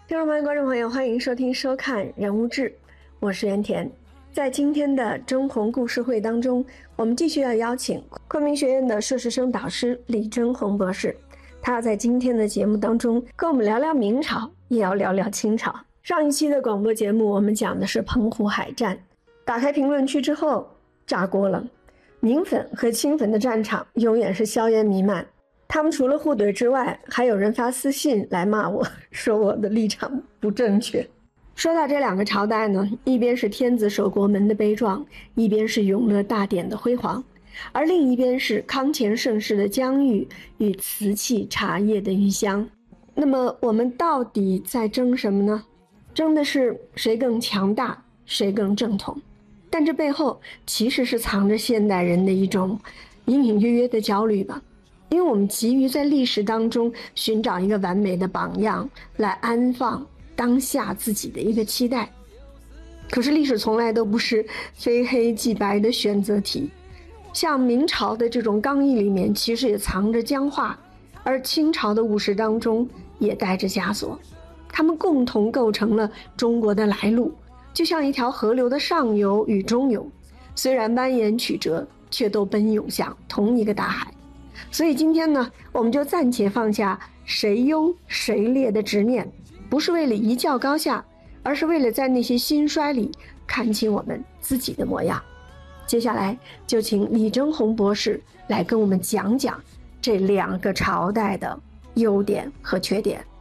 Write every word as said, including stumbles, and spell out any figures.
听众朋友、观众朋友，欢迎收听、收看《人物志》，我是袁田。在今天的征鸿故事会当中，我们继续要邀请昆明学院的硕士生导师李征鸿博士，他要在今天的节目当中跟我们聊聊明朝，也要聊聊清朝。上一期的广播节目，我们讲的是澎湖海战，打开评论区之后炸锅了，明粉和清粉的战场永远是硝烟弥漫。他们除了互怼之外，还有人发私信来骂我，说我的立场不正确。说到这两个朝代呢，一边是天子守国门的悲壮，一边是永乐大典的辉煌，而另一边是康乾盛世的疆域与瓷器茶叶的余香。那么我们到底在争什么呢？争的是谁更强大，谁更正统。但这背后其实是藏着现代人的一种隐隐约约的焦虑吧。因为我们急于在历史当中寻找一个完美的榜样，来安放当下自己的一个期待。可是历史从来都不是非黑即白的选择题，像明朝的这种刚毅里面其实也藏着僵化，而清朝的武士当中也带着枷锁，他们共同构成了中国的来路，就像一条河流的上游与中游，虽然蜿蜒曲折，却都奔涌向同一个大海。所以今天呢，我们就暂且放下谁优谁劣的执念，不是为了一较高下，而是为了在那些兴衰里看清我们自己的模样。接下来就请李征鸿博士来跟我们讲讲这两个朝代的优点和缺点。